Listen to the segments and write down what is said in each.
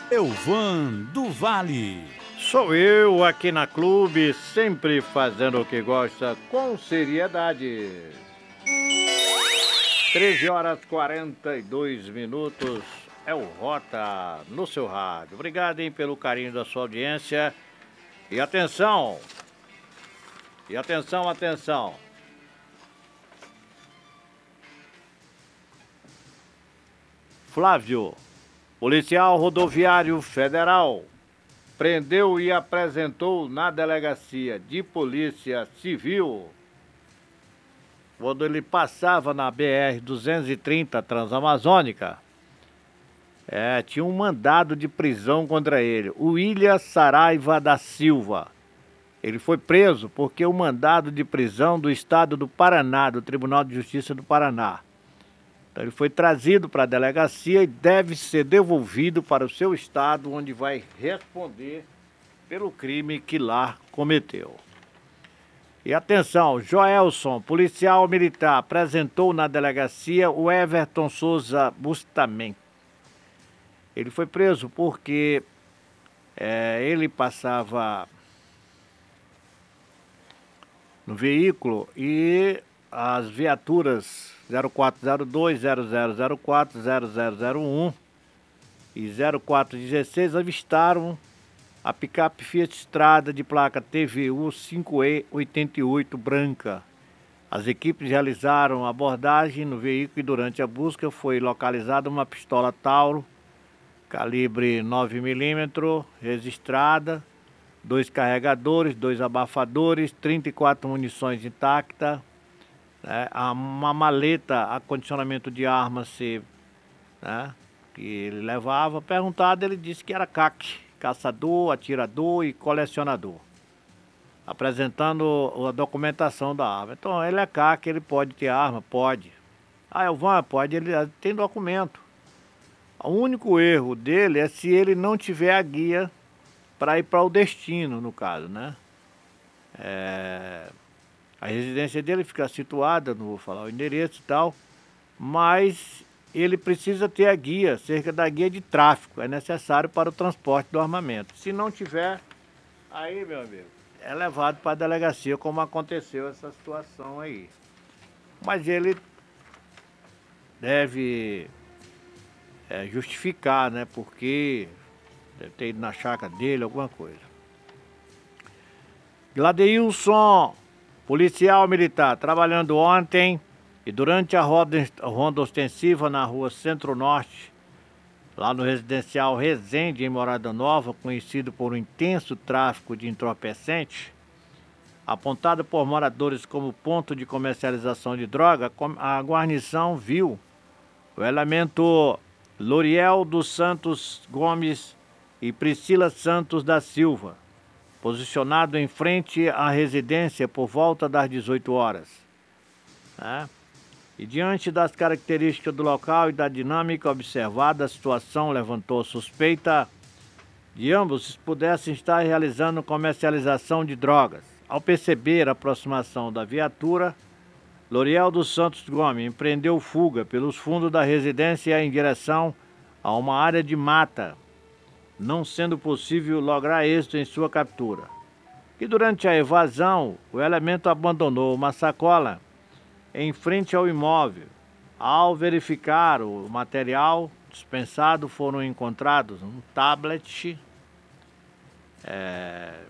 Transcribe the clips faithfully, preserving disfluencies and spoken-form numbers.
Elvan do Vale. Sou eu aqui na Clube, sempre fazendo o que gosta com seriedade. treze horas e quarenta e dois minutos é o Rota no seu rádio. Obrigado, hein, pelo carinho da sua audiência. E atenção! E atenção, atenção! Flávio, policial rodoviário federal, prendeu e apresentou na delegacia de polícia civil quando ele passava na B R duzentos e trinta Transamazônica. É, tinha um mandado de prisão contra ele, o William Saraiva da Silva. Ele foi preso porque o mandado de prisão do estado do Paraná, do Tribunal de Justiça do Paraná. Então ele foi trazido para a delegacia e deve ser devolvido para o seu estado, onde vai responder pelo crime que lá cometeu. E atenção, Joelson, policial militar, apresentou na delegacia o Everton Souza Bustamante. Ele foi preso porque é, ele passava no veículo e as viaturas zero quatro zero dois, zero zero zero quatro, zero zero zero um e zero quatro dezesseis avistaram a picape Fiat Strada de placa T V U cinco E oitenta e oito branca. As equipes realizaram abordagem no veículo e durante a busca foi localizada uma pistola Tauro calibre nove milímetros registrada, dois carregadores, dois abafadores, trinta e quatro munições intactas, né, uma maleta acondicionamento de armas se, né, que ele levava. Perguntado, ele disse que era C A C, caçador, atirador e colecionador, apresentando a documentação da arma. Então ele é C A C, ele pode ter arma? Pode. Ah, Elvan, pode, ele tem documento. O único erro dele é se ele não tiver a guia para ir para o destino, no caso, né? É... A residência dele fica situada, não vou falar o endereço e tal, mas ele precisa ter a guia, cerca da guia de tráfico, é necessário para o transporte do armamento. Se não tiver, aí, meu amigo, é levado para a delegacia, como aconteceu essa situação aí. Mas ele deve é, justificar, né, porque deve ter ido na chácara dele, alguma coisa. Gladeilson, policial militar, trabalhando ontem e durante a ronda, ronda ostensiva na rua Centro-Norte, lá no residencial Resende, em Morada Nova, conhecido por um intenso tráfico de entorpecente, apontado por moradores como ponto de comercialização de droga, a guarnição viu o elemento Loriel dos Santos Gomes e Priscila Santos da Silva, posicionado em frente à residência por volta das dezoito horas. Né? E diante das características do local e da dinâmica observada, a situação levantou suspeita de ambos pudessem estar realizando comercialização de drogas. Ao perceber a aproximação da viatura, Loriel dos Santos Gomes empreendeu fuga pelos fundos da residência em direção a uma área de mata, não sendo possível lograr êxito em sua captura. E durante a evasão, o elemento abandonou uma sacola em frente ao imóvel. Ao verificar o material dispensado, foram encontrados um tablet, é,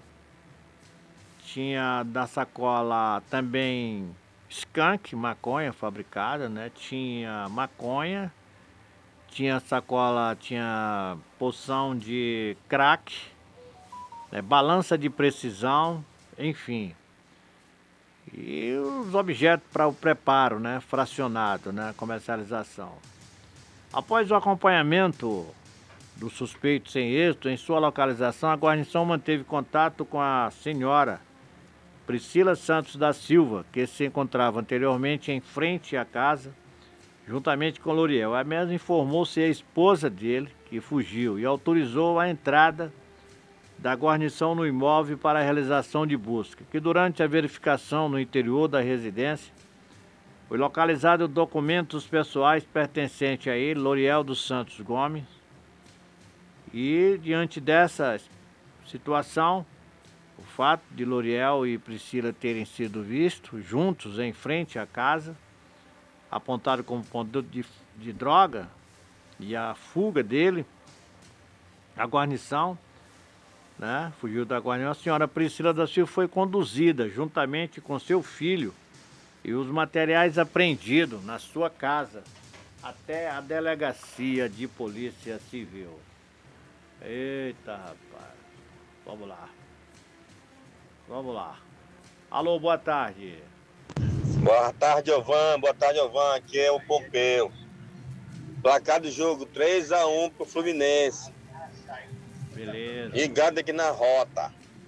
tinha da sacola também skunk, maconha fabricada, né? Tinha maconha, tinha sacola, tinha poção de crack, né? Balança de precisão, enfim. E os objetos para o preparo, né? Fracionado, né? Comercialização. Após o acompanhamento do suspeito sem êxito em sua localização, a guarnição manteve contato com a senhora Priscila Santos da Silva, que se encontrava anteriormente em frente à casa, juntamente com Loriel. A mesma informou ser a esposa dele, que fugiu, e autorizou a entrada da guarnição no imóvel para a realização de busca, que durante a verificação no interior da residência, foi localizado documentos pessoais pertencentes a ele, Loriel dos Santos Gomes, E diante dessa situação, o fato de Loriel e Priscila terem sido vistos juntos em frente à casa, apontado como ponto de, de droga e a fuga dele, a guarnição, né, fugiu da guarnição, a senhora Priscila da Silva foi conduzida juntamente com seu filho e os materiais apreendidos na sua casa até a delegacia de polícia civil. Eita, rapaz. Vamos lá. Vamos lá. Alô, boa tarde. Boa tarde, Ovan. Boa tarde, Ovan. Aqui é o Pompeu. Placar do jogo três a um pro Fluminense. Beleza. Ligado aqui na rota.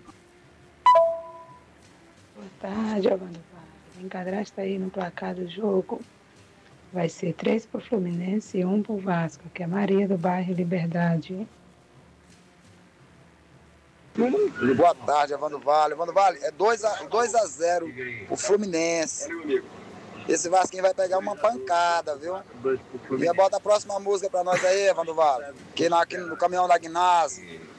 Boa tarde, Evandro. Encadrasta aí no placar do jogo. Vai ser três pro Fluminense e um pro Vasco, que é Maria do bairro Liberdade. Boa tarde, Evandro Vale. Evandro Vale, é dois a zero o Fluminense. Esse Vasquinho vai pegar uma pancada, viu? E bota a próxima música pra nós aí, Evandro Vale. Aqui, na, aqui no caminhão da Gnásio.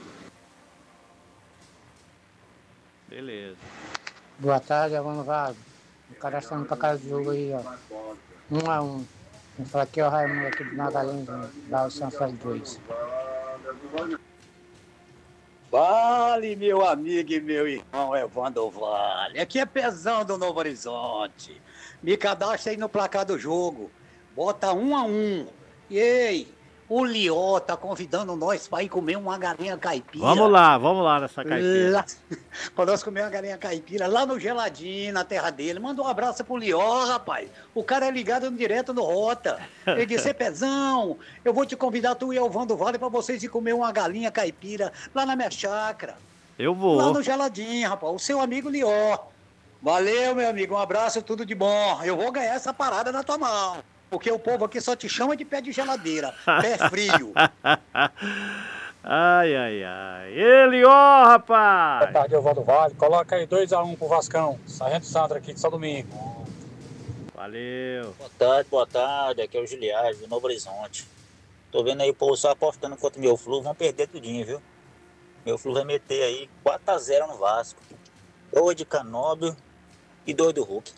Beleza. Boa tarde, Evandro Vale. O cara está indo pra casa do jogo aí, ó. Um a um. Vamos falar aqui, ó, Raimundo, aqui do Magalhães, da São Félix dois. Vale, meu amigo e meu irmão Evandro Vale. Aqui é Pezão do Novo Horizonte. Me cadastra aí no placar do jogo. Bota um a um. E ei, o Lió tá convidando nós para ir comer uma galinha caipira. Vamos lá, vamos lá nessa caipira. Lá, para nós comer uma galinha caipira lá no Geladinho, na terra dele. Manda um abraço pro Lió, rapaz. O cara é ligado direto no Rota. Ele disse, Pezão, eu vou te convidar tu e o Evandro Vale para vocês ir comer uma galinha caipira lá na minha chácara. Eu vou. Lá no Geladinho, rapaz. O seu amigo Lió. Valeu, meu amigo. Um abraço, tudo de bom. Eu vou ganhar essa parada na tua mão. Porque o povo aqui só te chama de pé de geladeira. Pé frio. Ai, ai, ai. Ele, ó, rapaz! Boa tarde, Evandro Vale. Coloca aí dois a um pro Vascão. Sargento Sandra aqui de São Domingo. Valeu. Boa tarde, boa tarde. Aqui é o Giliard, do Novo Horizonte. Tô vendo aí o povo só apostando contra o meu Flu. Vão perder tudinho, viu? Meu Flu vai meter aí quatro a zero no Vasco. Dois de Canóbio e dois do Hulk.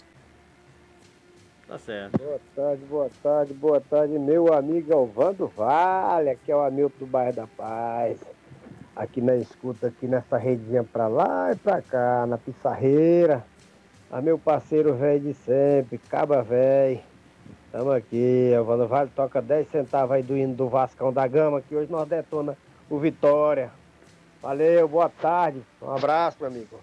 Tá certo. Boa tarde, boa tarde, boa tarde, meu amigo Evandro Vale, aqui é o Hamilton do bairro da Paz, aqui na escuta, aqui nessa redinha pra lá e pra cá, na Pissarreira, a meu parceiro velho de sempre, Caba Velho, tamo aqui, Evandro Vale toca dez centavos aí do hino do Vascão da Gama, que hoje nós detona o Vitória. Valeu, boa tarde, um abraço, meu amigo.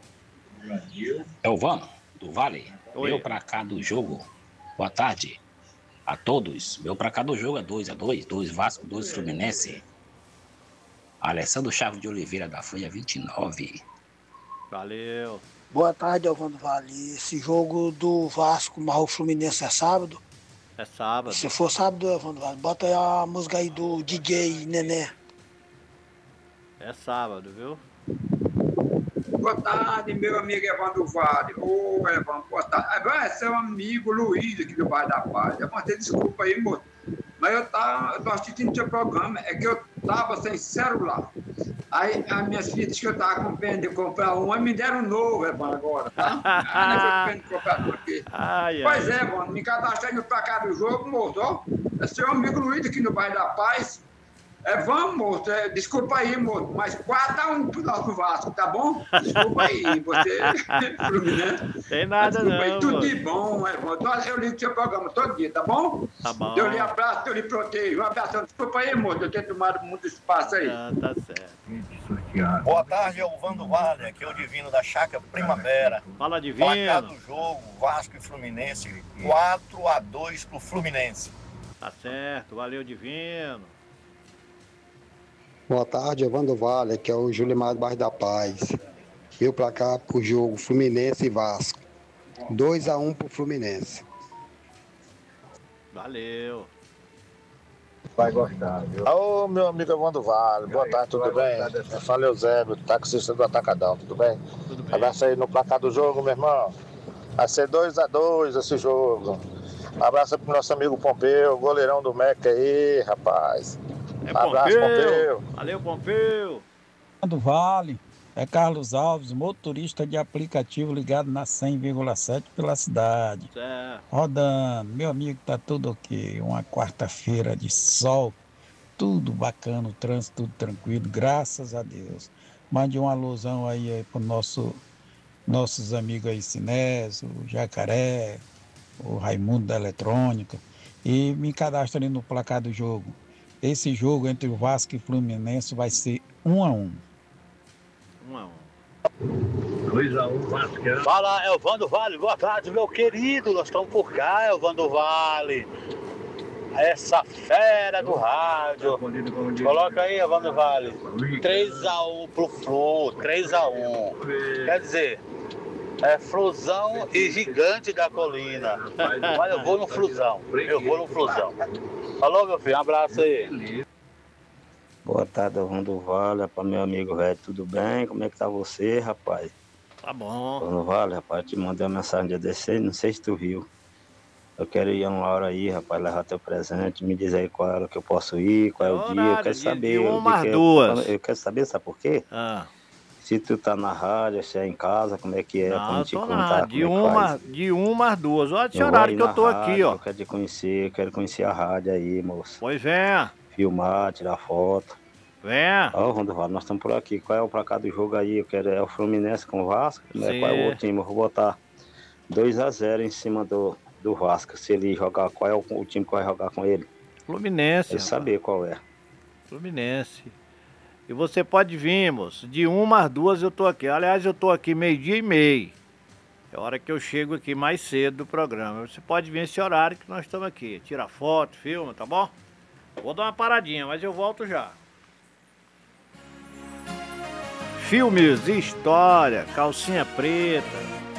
É o Vano, do Vale, Oi. meu pra cá do jogo. Boa tarde a todos. Meu pra cá do jogo é dois a dois, dois Vasco, dois Fluminense. Alessandro Chaves de Oliveira da Folha vinte e nove. Valeu. Boa tarde, Evandro Vale. Esse jogo do Vasco mais o Fluminense é sábado? É sábado. Se for sábado, Evandro Vale, bota aí a música aí do D J Nené. É sábado, viu? Boa tarde, meu amigo Evandro Vale. Ô, Evandro, boa tarde. Vai ser um amigo Luiz aqui do bairro da Paz. Eu mandei desculpa aí, moço. Mas eu, tava, eu tô assistindo o seu programa, é que eu tava sem celular. Aí as minhas filhas disseram que eu tava com pena de comprar um, mas me deram um novo, Evandro, agora, tá? Aí não foi pena de comprar um aqui. Ai, pois ai. é, Evandro, me cadastrei no placar do jogo, moço, ó. É seu amigo Luiz aqui no bairro da Paz. É, vamos, moço, é, desculpa aí, moço, mas quatro a um pro nosso Vasco, tá bom? Desculpa aí, você, Fluminense. Tem nada desculpa não, aí, tudo moço. de bom, é, moço. Eu ligo seu programa todo dia, tá bom? Tá bom. Eu lhe abraço, eu lhe protejo. Um abraço, desculpa aí, moço, eu tenho tomado muito espaço aí. Ah, tá certo. Boa tarde, é o Vando Vale, aqui é o Divino da Chácara Primavera. Fala, Divino. Placar do jogo, Vasco e Fluminense, quatro a dois pro Fluminense. Tá certo, valeu, Divino. Boa tarde, Evandro Vale, aqui é o Julimar do bairro da Paz. Meu placar pro jogo Fluminense e Vasco. dois a um pro Fluminense. Valeu. Vai gostar, viu? Ô, meu amigo Evandro Vale, boa tarde, tudo bem? Eu sou Eusébio, taxista do Atacadão, tudo bem? Tudo bem. Abraço aí no placar do jogo, meu irmão. Vai ser dois a dois esse jogo. Abraço pro nosso amigo Pompeu, goleirão do Meca aí, rapaz. É Abraço, Pompeu. Pompeu. Valeu, Pompeu. Do Vale, é Carlos Alves, motorista de aplicativo ligado na cem vírgula sete pela cidade. Certo. Rodando, meu amigo, tá tudo ok. Uma quarta-feira de sol, tudo bacana, o trânsito tudo tranquilo, graças a Deus. Mande uma alusão aí, aí pro nosso, nossos amigos aí, Sinésio, o Jacaré, o Raimundo da Eletrônica, e me cadastre ali no placar do jogo. Esse jogo entre o Vasco e Fluminense vai ser um a um. Um a um. dois a um, Vasco. Fala, Elvando Vale, boa tarde, meu querido. Nós estamos por cá, Elvando Vale. Essa fera do rádio. Coloca aí, Elvando Vale. três a um pro Flu, três a um. Quer dizer, é Flusão e Gigante da Colina. Mas eu vou no Flusão. Eu vou no Flusão. Falou, meu filho, um abraço aí. Boa tarde, Elvando Vale, para meu amigo velho, tudo bem? Como é que tá você, rapaz? Tá bom. Elvando Vale, rapaz, te mandei uma mensagem de desse, não sei se tu viu. Eu quero ir uma hora aí, rapaz, levar teu presente, me diz aí qual hora que eu posso ir, qual é o dia, eu quero saber. De uma às eu, duas. Eu quero saber, sabe por quê? Ah. Se tu tá na rádio, se é em casa, como é que é, Não, pra me eu te tô contar. na, de, como é que uma, faz. de uma às duas. Olha esse Eu vou horário aí que eu na tô rádio, aqui, ó. Eu quero te conhecer, eu quero conhecer a rádio aí, moço. Pois venha. Filmar, tirar foto. Venha. Ó, Elvando Vale, nós estamos por aqui. Qual é o placar do jogo aí? Eu quero, é o Fluminense com o Vasco? Né? Qual é o outro time? Eu vou botar dois a zero em cima do, do Vasco. Se ele jogar, qual é o, o time que vai jogar com ele? Fluminense. Eu saber qual é. Fluminense. E você pode vir, moço. De uma às duas eu tô aqui. Aliás, eu tô aqui meio-dia e meio. É a hora que eu chego aqui mais cedo do programa. Você pode vir esse horário que nós estamos aqui. Tira foto, filma, tá bom? Vou dar uma paradinha, mas eu volto já. Filmes, história, calcinha preta.